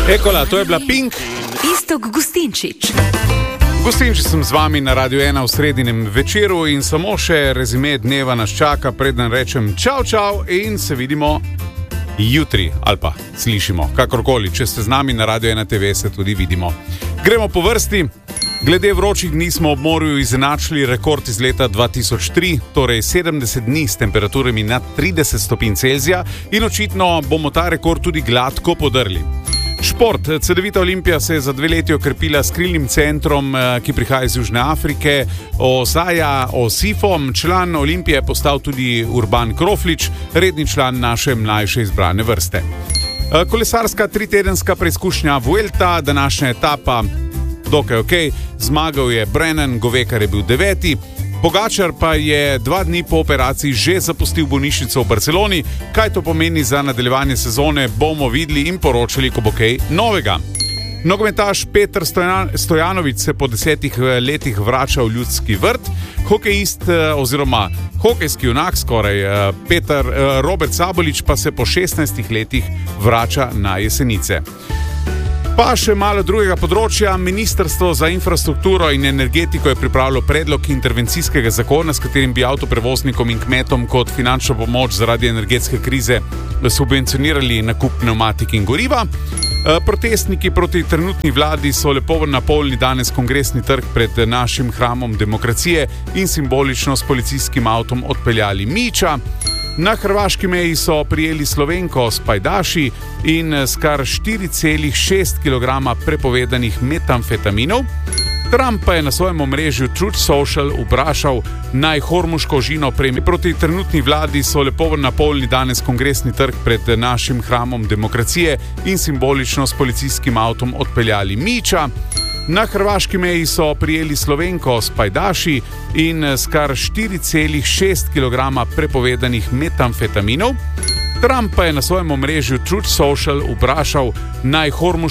Ekola, to je bila Pink. Iztok Gustinčič. Gustinčič sem z vami na Radio 1 v sredinem večeru in samo še rezime dneva nas čaka, preden rečem čau in se vidimo jutri ali pa slišimo, kakorkoli. Če ste z nami na Radio 1 TV, se tudi vidimo. Gremo po vrsti. Glede vročih dni smo ob morju izenačili rekord iz leta 2003, torej 70 dni s temperaturami nad 30 stopinj Celzija in očitno bomo ta rekord tudi gladko podrli. Šport. Cedevita Olimpija se je za 2 leti okrepila s krilnim centrom, ki prihaja iz Južne Afrike, Osaja Osifom. Član Olimpije je postal tudi Urban Kroflič, redni član naše mlajše izbrane vrste. Kolesarska 3-tedenska preizkušnja Vuelta, današnja etapa dokaj okej. Zmagal je Brennan, Govekar je bil 9. Pogačar pa je 2 dni po operaciji že zapustil bolnišnico v Barceloni. Kaj to pomeni za nadaljevanje sezone, bomo videli in poročali, ko bo kaj novega. Nogometaš Peter Stojanović se po 10 letih vrača v Ljudski vrt. Hokejist oziroma hokejski junak skoraj Robert Sabolič pa se po 16 letih vrača na Jesenice. Pa še malo drugega področja. Ministrstvo za infrastrukturo in energetiko je pripravilo predlog intervencijskega zakona, s katerim bi avtoprevoznikom in kmetom kot finančno pomoč zaradi energetske krize subvencionirali nakup pnevmatik in goriva. Protestniki proti trenutni vladi so lepo napolnili danes Kongresni trg pred našim hramom demokracije in simbolično s policijskim avtom odpeljali Mića. Na hrvaški meji so prijeli Slovenko s pajdaši in s kar 4,6 kg prepovedanih metamfetaminov. Trump pa je na svojem omrežju Truth Social vprašal, naj hormuško žino prejme. Proti trenutni vladi so lepo napolnili danes Kongresni trg pred našim hramom demokracije in simbolično s policijskim avtom odpeljali Mića. Na hrvaški meji so prijeli Slovenko s pajdaši in s kar 4,6 kg prepovedanih metamfetaminov. Trump pa je na svojem omrežju Truth Social vprašal, naj hormuško